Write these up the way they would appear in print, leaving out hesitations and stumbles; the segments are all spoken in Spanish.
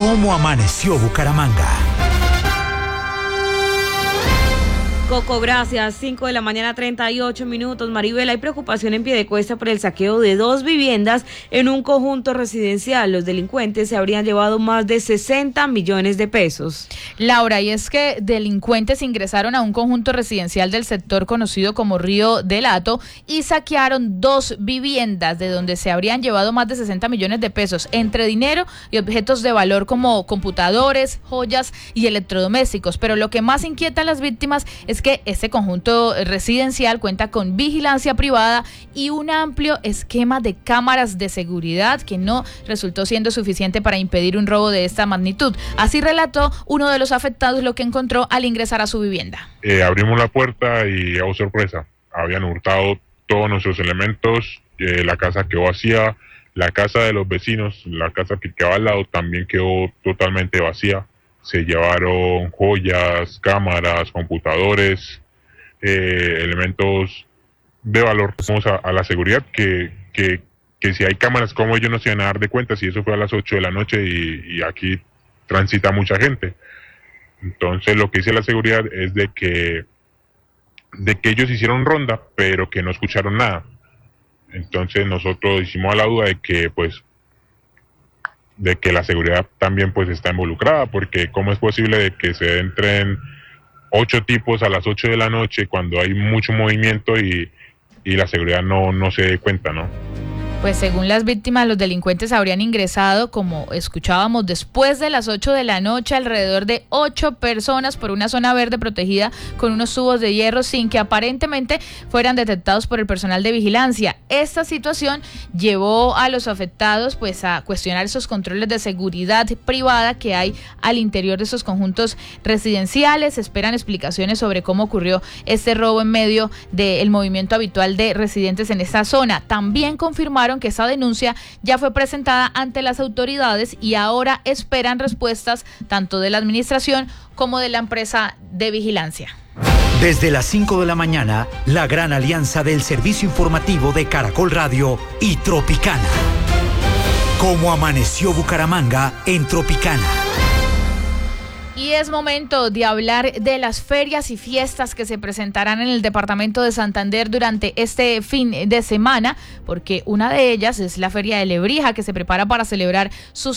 ¿Cómo amaneció Bucaramanga? Coco, gracias. 5:38 a.m. Maribel, hay preocupación en Piedecuesta por el saqueo de 2 viviendas en un conjunto residencial. Los delincuentes se habrían llevado más de 60 millones de pesos. Laura, y es que delincuentes ingresaron a un conjunto residencial del sector conocido como Río del Hato y saquearon 2 viviendas de donde se habrían llevado más de 60 millones de pesos entre dinero y objetos de valor como computadores, joyas y electrodomésticos. Pero lo que más inquieta a las víctimas es que este conjunto residencial cuenta con vigilancia privada y un amplio esquema de cámaras de seguridad que no resultó siendo suficiente para impedir un robo de esta magnitud. Así relató uno de los afectados lo que encontró al ingresar a su vivienda. Abrimos la puerta y, oh sorpresa, habían hurtado todos nuestros elementos, la casa quedó vacía, la casa de los vecinos, la casa que quedaba al lado también quedó totalmente vacía. Se llevaron joyas, cámaras, computadores, elementos de valor. Vamos a la seguridad que si hay cámaras, como ellos no se van a dar de cuenta si eso fue a las 8 de la noche y aquí transita mucha gente. Entonces lo que dice la seguridad es de que ellos hicieron ronda, pero que no escucharon nada. Entonces nosotros hicimos a la duda de que la seguridad también pues está involucrada, porque cómo es posible de que se entren 8 tipos a las 8 de la noche cuando hay mucho movimiento y la seguridad no se dé cuenta, ¿no? Pues según las víctimas, los delincuentes habrían ingresado, como escuchábamos, después de las 8 de la noche, alrededor de 8 personas por una zona verde protegida con unos tubos de hierro sin que aparentemente fueran detectados por el personal de vigilancia. Esta situación llevó a los afectados pues a cuestionar esos controles de seguridad privada que hay al interior de esos conjuntos residenciales. Esperan explicaciones sobre cómo ocurrió este robo en medio del movimiento habitual de residentes en esta zona. También confirmaron que esa denuncia ya fue presentada ante las autoridades y ahora esperan respuestas tanto de la administración como de la empresa de vigilancia. Desde las 5 de la mañana, la gran alianza del servicio informativo de Caracol Radio y Tropicana. ¿Cómo amaneció Bucaramanga en Tropicana? Y es momento de hablar de las ferias y fiestas que se presentarán en el departamento de Santander durante este fin de semana, porque una de ellas es la Feria de Lebrija, que se prepara para celebrar sus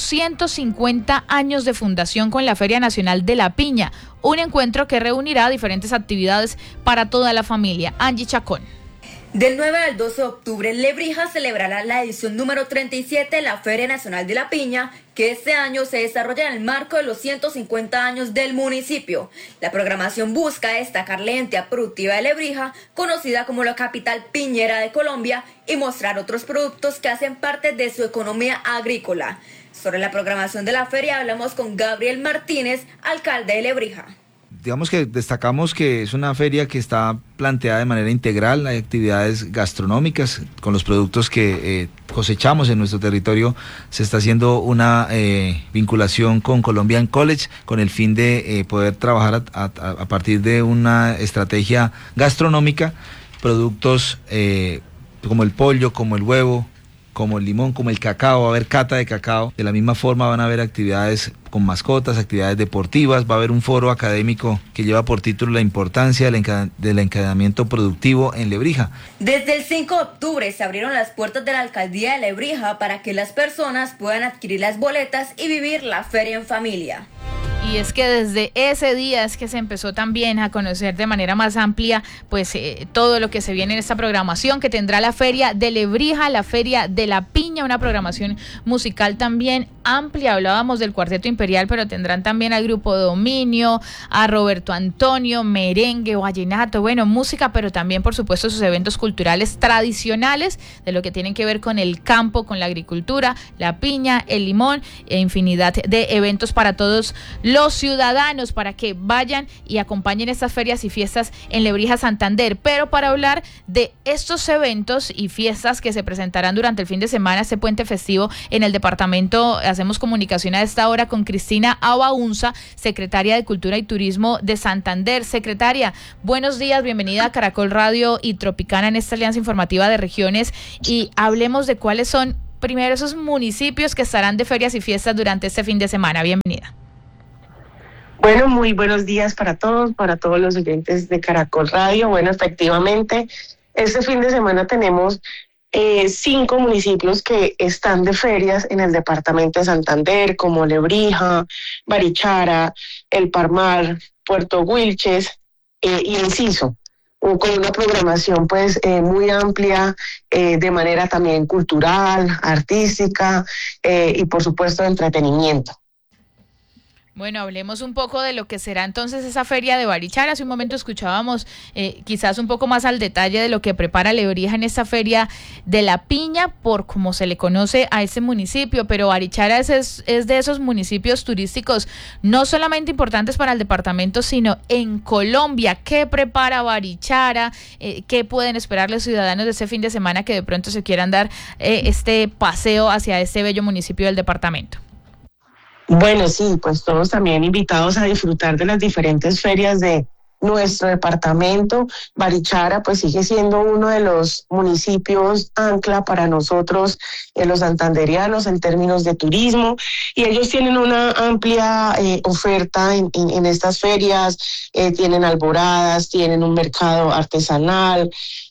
150 años de fundación con la Feria Nacional de la Piña, un encuentro que reunirá diferentes actividades para toda la familia. Angie Chacón. Del 9 al 12 de octubre, Lebrija celebrará la edición número 37 de la Feria Nacional de la Piña, que este año se desarrolla en el marco de los 150 años del municipio. La programación busca destacar la identidad productiva de Lebrija, conocida como la capital piñera de Colombia, y mostrar otros productos que hacen parte de su economía agrícola. Sobre la programación de la feria hablamos con Gabriel Martínez, alcalde de Lebrija. Digamos que destacamos que es una feria que está planteada de manera integral, hay actividades gastronómicas con los productos que cosechamos en nuestro territorio, se está haciendo una vinculación con Colombian College con el fin de poder trabajar a partir de una estrategia gastronómica, productos como el pollo, como el huevo, como el limón, como el cacao, va a haber cata de cacao. De la misma forma van a haber actividades con mascotas, actividades deportivas, va a haber un foro académico que lleva por título la importancia del encadenamiento productivo en Lebrija. Desde el 5 de octubre se abrieron las puertas de la alcaldía de Lebrija para que las personas puedan adquirir las boletas y vivir la feria en familia. Y es que desde ese día es que se empezó también a conocer de manera más amplia pues todo lo que se viene en esta programación que tendrá la Feria de Lebrija, la Feria de la Piña, una programación musical también amplia. Hablábamos del Cuarteto Imperial, pero tendrán también al Grupo Dominio, a Roberto Antonio, merengue, vallenato, bueno, música, pero también por supuesto sus eventos culturales tradicionales de lo que tienen que ver con el campo, con la agricultura, la piña, el limón e infinidad de eventos para todos los ciudadanos para que vayan y acompañen estas ferias y fiestas en Lebrija, Santander. Pero para hablar de estos eventos y fiestas que se presentarán durante el fin de semana, este puente festivo en el departamento, hacemos comunicación a esta hora con Cristina Abaunza, secretaria de Cultura y Turismo de Santander. Secretaria, buenos días, bienvenida a Caracol Radio y Tropicana en esta alianza informativa de regiones y hablemos de cuáles son primero esos municipios que estarán de ferias y fiestas durante este fin de semana. Bienvenida. Bueno, muy buenos días para todos los oyentes de Caracol Radio. Bueno, efectivamente, este fin de semana tenemos 5 municipios que están de ferias en el departamento de Santander, como Lebrija, Barichara, El Palmar, Puerto Wilches y Enciso, con una programación pues muy amplia, de manera también cultural, artística y por supuesto de entretenimiento. Bueno, hablemos un poco de lo que será entonces esa feria de Barichara. Hace un momento escuchábamos quizás un poco más al detalle de lo que prepara Lebrija en esta feria de la piña, por como se le conoce a este municipio, pero Barichara es de esos municipios turísticos no solamente importantes para el departamento, sino en Colombia. ¿Qué prepara Barichara? ¿Qué pueden esperar los ciudadanos de este fin de semana que de pronto se quieran dar este paseo hacia este bello municipio del departamento? Bueno, sí, pues todos también invitados a disfrutar de las diferentes ferias de nuestro departamento. Barichara pues sigue siendo uno de los municipios ancla para nosotros, los santanderianos, en términos de turismo, y ellos tienen una amplia oferta en estas ferias. Tienen alboradas, tienen un mercado artesanal,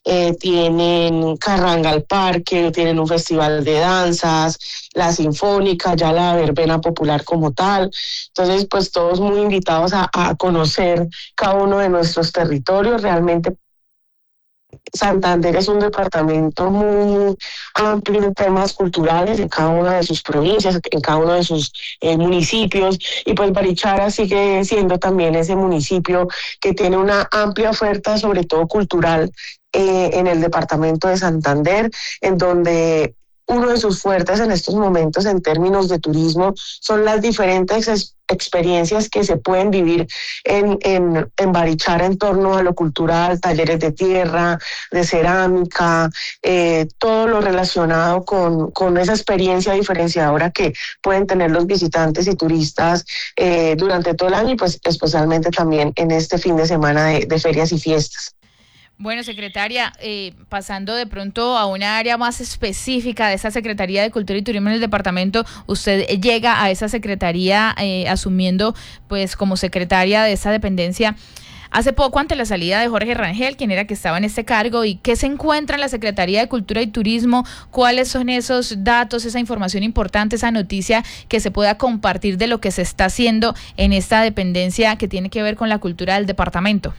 tienen carranga al parque, tienen un festival de danzas, la sinfónica, ya la verbena popular como tal. Entonces pues todos muy invitados a conocer cada uno de nuestros territorios. Realmente Santander es un departamento muy amplio en temas culturales, en cada una de sus provincias, en cada uno de sus municipios, y pues Barichara sigue siendo también ese municipio que tiene una amplia oferta, sobre todo cultural, en el departamento de Santander, en donde uno de sus fuertes en estos momentos en términos de turismo son las diferentes experiencias que se pueden vivir en Barichara en torno a lo cultural, talleres de tierra, de cerámica, todo lo relacionado con esa experiencia diferenciadora que pueden tener los visitantes y turistas durante todo el año, y pues especialmente también en este fin de semana de ferias y fiestas. Bueno, secretaria, pasando de pronto a una área más específica de esa Secretaría de Cultura y Turismo en el departamento, usted llega a esa secretaría asumiendo pues como secretaria de esa dependencia hace poco, ante la salida de Jorge Rangel, quien era que estaba en este cargo. ¿Y qué se encuentra en la Secretaría de Cultura y Turismo? ¿Cuáles son esos datos, esa información importante, esa noticia que se pueda compartir de lo que se está haciendo en esta dependencia que tiene que ver con la cultura del departamento?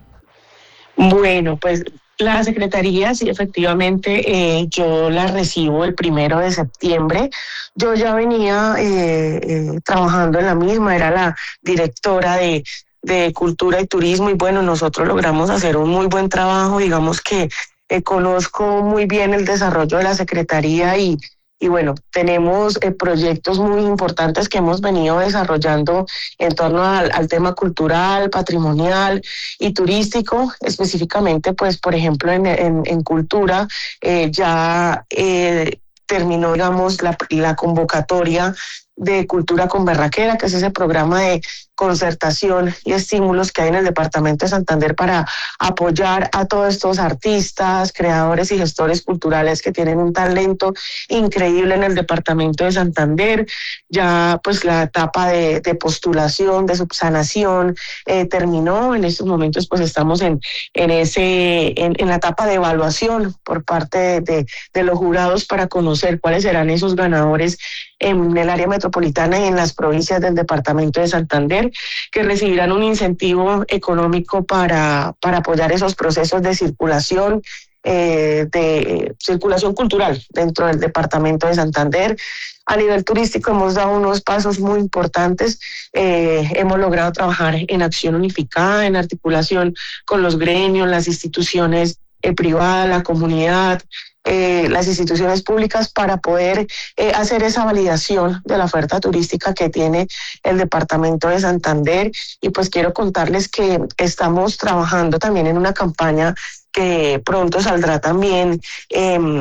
Bueno, pues la Secretaría, sí, efectivamente, yo la recibo el 1 de septiembre. Yo ya venía trabajando en la misma, era la directora de Cultura y Turismo, y bueno, nosotros logramos hacer un muy buen trabajo. Digamos que conozco muy bien el desarrollo de la Secretaría y bueno, tenemos proyectos muy importantes que hemos venido desarrollando en torno al tema cultural, patrimonial y turístico. Específicamente, pues, por ejemplo, en cultura, ya terminó, digamos, la convocatoria de Cultura con Berraquera, que es ese programa de concertación y estímulos que hay en el departamento de Santander para apoyar a todos estos artistas, creadores y gestores culturales que tienen un talento increíble en el departamento de Santander. Ya pues la etapa de postulación, de subsanación terminó. En estos momentos pues estamos en la etapa de evaluación por parte de los jurados para conocer cuáles serán esos ganadores en el área metropolitana y en las provincias del departamento de Santander, que recibirán un incentivo económico para apoyar esos procesos de circulación cultural dentro del departamento de Santander. A nivel turístico hemos dado unos pasos muy importantes. Hemos logrado trabajar en acción unificada, en articulación con los gremios, las instituciones privadas, la comunidad, las instituciones públicas, para poder hacer esa validación de la oferta turística que tiene el departamento de Santander. Y pues quiero contarles que estamos trabajando también en una campaña que pronto saldrá también,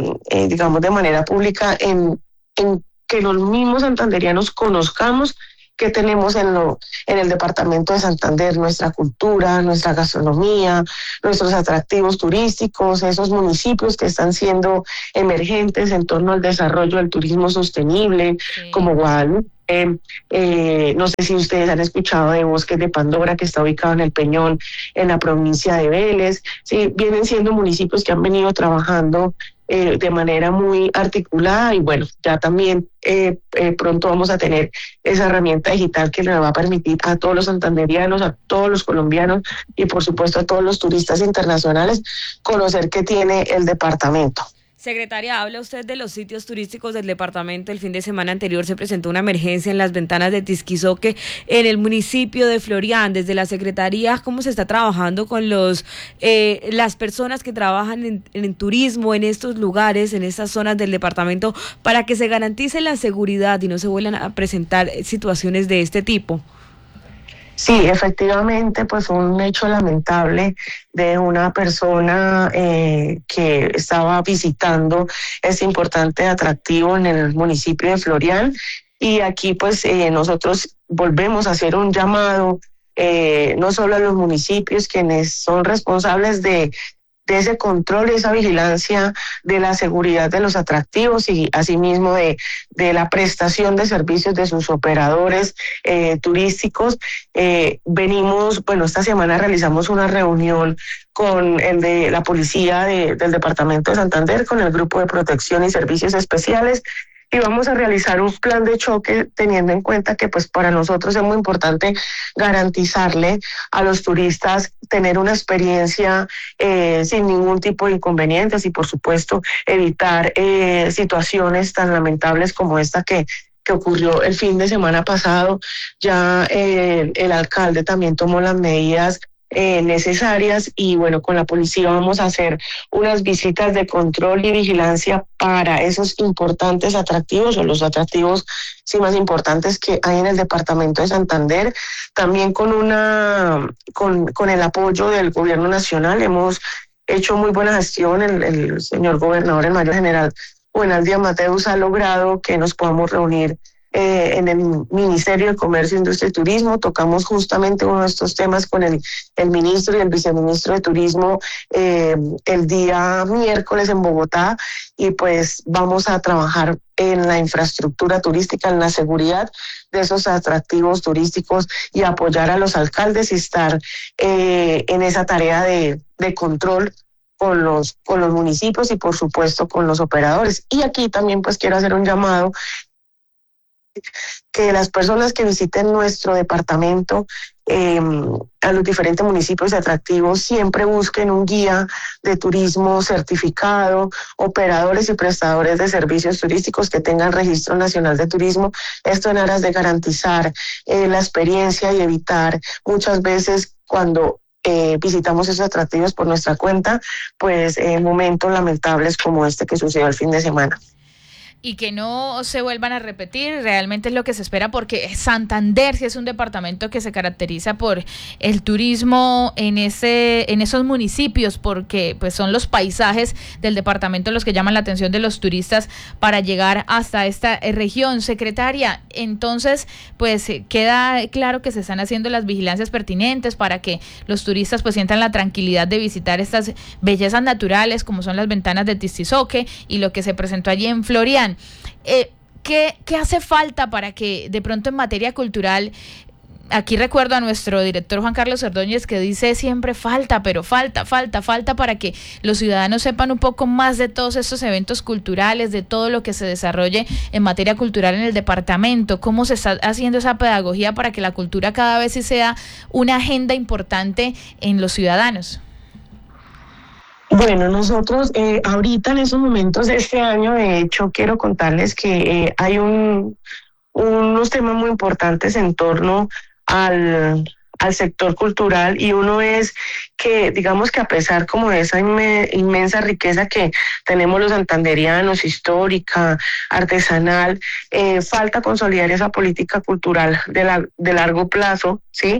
digamos, de manera pública, en que los mismos santanderianos conozcamos que tenemos en el departamento de Santander, nuestra cultura, nuestra gastronomía, nuestros atractivos turísticos, esos municipios que están siendo emergentes en torno al desarrollo del turismo sostenible, sí, como Guadalupe. No sé si ustedes han escuchado de Bosques de Pandora, que está ubicado en el Peñón, en la provincia de Vélez. Sí, vienen siendo municipios que han venido trabajando de manera muy articulada, y bueno, ya también pronto vamos a tener esa herramienta digital que le va a permitir a todos los santanderianos, a todos los colombianos y por supuesto a todos los turistas internacionales conocer qué tiene el departamento. Secretaria, habla usted de los sitios turísticos del departamento. El fin de semana anterior se presentó una emergencia en las ventanas de Tisquizoque, en el municipio de Florian. Desde la Secretaría, ¿cómo se está trabajando con las personas que trabajan en turismo en estos lugares, en estas zonas del departamento, para que se garantice la seguridad y no se vuelvan a presentar situaciones de este tipo? Sí, efectivamente, pues un hecho lamentable de una persona que estaba visitando este importante atractivo en el municipio de Florian, y aquí pues nosotros volvemos a hacer un llamado no solo a los municipios, quienes son responsables de ese control y esa vigilancia de la seguridad de los atractivos y asimismo de la prestación de servicios de sus operadores turísticos. Esta semana realizamos una reunión con el de la policía del departamento de Santander, con el grupo de protección y servicios especiales, y vamos a realizar un plan de choque teniendo en cuenta que pues para nosotros es muy importante garantizarle a los turistas tener una experiencia sin ningún tipo de inconvenientes y por supuesto evitar situaciones tan lamentables como esta que ocurrió el fin de semana pasado. Ya el alcalde también tomó las medidas necesarias y bueno, con la policía vamos a hacer unas visitas de control y vigilancia para esos importantes atractivos, o los atractivos sí más importantes que hay en el departamento de Santander. También con el apoyo del gobierno nacional hemos hecho muy buena gestión. El señor gobernador, el mayor general Juvenal Díaz Mateus, ha logrado que nos podamos reunir en el Ministerio de Comercio, Industria y Turismo. Tocamos justamente uno de estos temas con el ministro y el viceministro de Turismo el día miércoles en Bogotá, y pues vamos a trabajar en la infraestructura turística, en la seguridad de esos atractivos turísticos y apoyar a los alcaldes y estar en esa tarea de control con los municipios y por supuesto con los operadores. Y aquí también pues quiero hacer un llamado que las personas que visiten nuestro departamento, a los diferentes municipios atractivos, siempre busquen un guía de turismo certificado, operadores y prestadores de servicios turísticos que tengan registro nacional de turismo. Esto en aras de garantizar la experiencia y evitar muchas veces cuando visitamos esos atractivos por nuestra cuenta, pues momentos lamentables como este que sucedió el fin de semana. Y que no se vuelvan a repetir, realmente es lo que se espera, porque Santander sí es un departamento que se caracteriza por el turismo en esos municipios, porque pues son los paisajes del departamento los que llaman la atención de los turistas para llegar hasta esta región. Secretaria, entonces pues queda claro que se están haciendo las vigilancias pertinentes para que los turistas pues sientan la tranquilidad de visitar estas bellezas naturales como son las ventanas de Tisquizoque y lo que se presentó allí en Florian. ¿Qué hace falta para que de pronto en materia cultural, aquí recuerdo a nuestro director Juan Carlos Ordóñez que dice siempre falta, pero falta para que los ciudadanos sepan un poco más de todos estos eventos culturales, de todo lo que se desarrolle en materia cultural en el departamento? ¿Cómo se está haciendo esa pedagogía para que la cultura cada vez sí sea una agenda importante en los ciudadanos? Bueno, nosotros ahorita en esos momentos de este año, de hecho, quiero contarles que hay unos temas muy importantes en torno al sector cultural, y uno es que, digamos que a pesar como de esa inmensa riqueza que tenemos los santanderianos, histórica, artesanal, falta consolidar esa política cultural de largo plazo, ¿sí?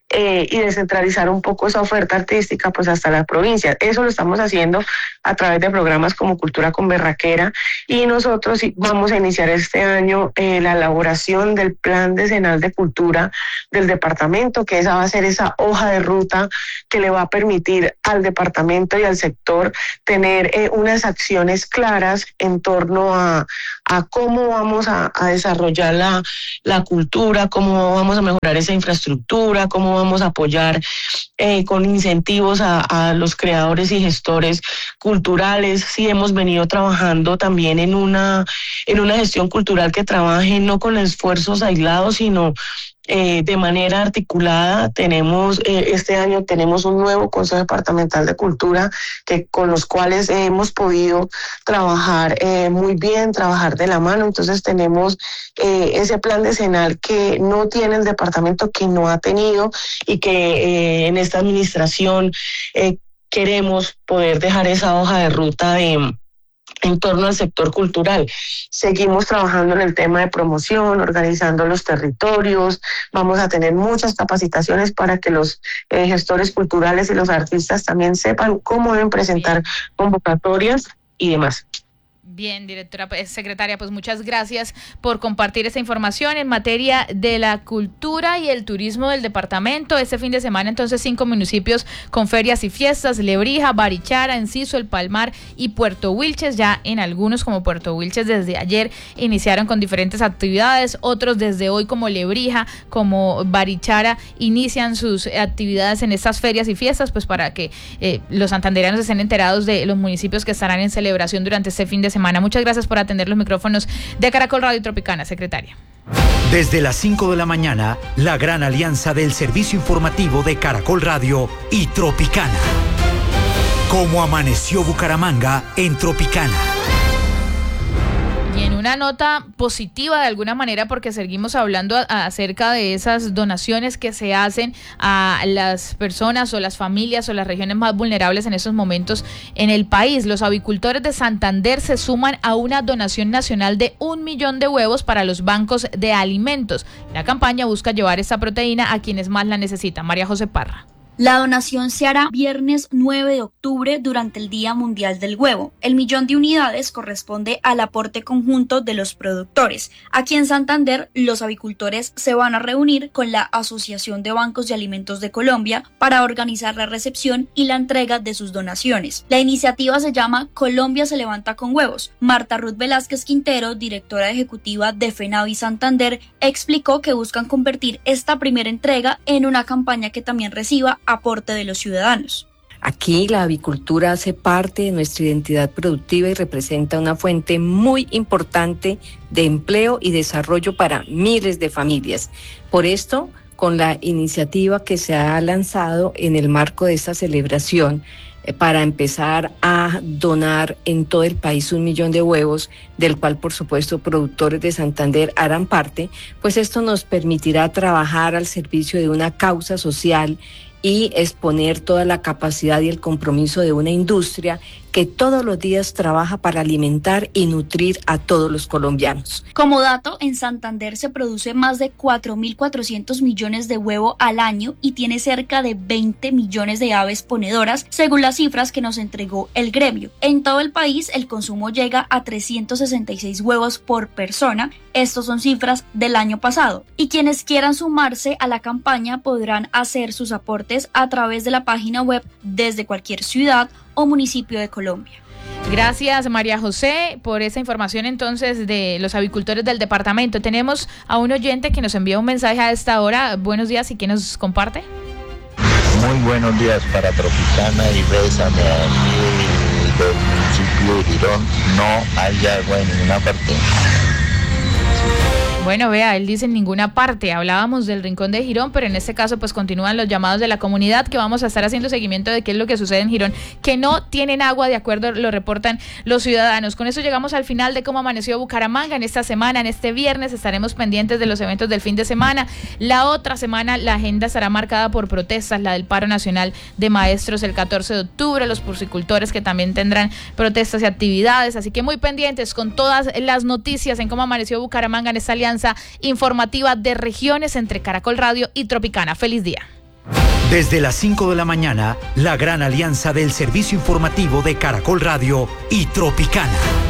y descentralizar un poco esa oferta artística pues hasta las provincias. Eso lo estamos haciendo a través de programas como Cultura con Berraquera, y nosotros vamos a iniciar este año la elaboración del Plan Decenal de Cultura del departamento, que esa va a ser esa hoja de ruta que le va a permitir al departamento y al sector tener unas acciones claras en torno a cómo vamos a desarrollar la cultura, cómo vamos a mejorar esa infraestructura, cómo vamos a apoyar con incentivos a los creadores y gestores culturales. Sí, hemos venido trabajando también en una gestión cultural que trabaje no con esfuerzos aislados, sino de manera articulada. Este año tenemos un nuevo Consejo Departamental de Cultura con los cuales hemos podido trabajar muy bien, trabajar de la mano. Entonces tenemos ese plan decenal que no tiene el departamento, que no ha tenido, y que en esta administración queremos poder dejar esa hoja de ruta en torno al sector cultural. Seguimos trabajando en el tema de promoción, organizando los territorios. Vamos a tener muchas capacitaciones para que los gestores culturales y los artistas también sepan cómo deben presentar convocatorias y demás. Bien, secretaria, pues muchas gracias por compartir esta información en materia de la cultura y el turismo del departamento. Este fin de semana, entonces, 5 municipios con ferias y fiestas: Lebrija, Barichara, Enciso, El Palmar y Puerto Wilches. Ya en algunos, como Puerto Wilches, desde ayer iniciaron con diferentes actividades, otros desde hoy, como Lebrija, como Barichara, inician sus actividades en estas ferias y fiestas, pues para que los santandereanos estén enterados de los municipios que estarán en celebración durante este fin de semana. Muchas gracias por atender los micrófonos de Caracol Radio Tropicana, secretaria. Desde las 5 de la mañana, la gran alianza del servicio informativo de Caracol Radio y Tropicana. Cómo amaneció Bucaramanga en Tropicana. Y en una nota positiva de alguna manera, porque seguimos hablando acerca de esas donaciones que se hacen a las personas o las familias o las regiones más vulnerables en estos momentos en el país. Los avicultores de Santander se suman a una donación nacional de 1 millón de huevos para los bancos de alimentos. La campaña busca llevar esta proteína a quienes más la necesitan. María José Parra. La donación se hará viernes 9 de octubre durante el Día Mundial del Huevo. El 1 millón de unidades corresponde al aporte conjunto de los productores. Aquí en Santander, los avicultores se van a reunir con la Asociación de Bancos de Alimentos de Colombia para organizar la recepción y la entrega de sus donaciones. La iniciativa se llama Colombia se levanta con huevos. Marta Ruth Velázquez Quintero, directora ejecutiva de FENAVI Santander, explicó que buscan convertir esta primera entrega en una campaña que también reciba aporte de los ciudadanos. Aquí la avicultura hace parte de nuestra identidad productiva y representa una fuente muy importante de empleo y desarrollo para miles de familias. Por esto, con la iniciativa que se ha lanzado en el marco de esta celebración, para empezar a donar en todo el país 1 millón de huevos, del cual por supuesto productores de Santander harán parte, pues esto nos permitirá trabajar al servicio de una causa social y exponer toda la capacidad y el compromiso de una industria que todos los días trabaja para alimentar y nutrir a todos los colombianos. Como dato, en Santander se produce más de 4.400 millones de huevo al año y tiene cerca de 20 millones de aves ponedoras, según las cifras que nos entregó el gremio. En todo el país, el consumo llega a 366 huevos por persona. Estos son cifras del año pasado. Y quienes quieran sumarse a la campaña podrán hacer sus aportes a través de la página web desde cualquier ciudad o municipio de Colombia. Gracias, María José, por esa información entonces de los avicultores del departamento. Tenemos a un oyente que nos envía un mensaje a esta hora. Buenos días, ¿y quién nos comparte? Muy buenos días para Tropicana y Bésame. Aquí del municipio de Girón no hay agua en ninguna parte. Bueno, vea, él dice en ninguna parte. Hablábamos del Rincón de Girón, pero en este caso pues continúan los llamados de la comunidad, que vamos a estar haciendo seguimiento de qué es lo que sucede en Girón, que no tienen agua, de acuerdo, lo reportan los ciudadanos. Con eso llegamos al final de Cómo Amaneció Bucaramanga en esta semana. En este viernes estaremos pendientes de los eventos del fin de semana. La otra semana la agenda estará marcada por protestas, la del paro nacional de maestros el 14 de octubre, los porcicultores que también tendrán protestas y actividades, así que muy pendientes con todas las noticias en Cómo Amaneció Bucaramanga en esta alianza informativa de regiones entre Caracol Radio y Tropicana. Feliz día. Desde las 5 de la mañana, la gran alianza del servicio informativo de Caracol Radio y Tropicana.